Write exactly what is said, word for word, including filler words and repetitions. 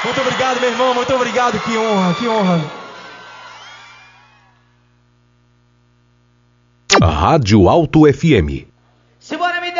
Muito obrigado, meu irmão, muito obrigado, que honra, que honra. Rádio Alto F M.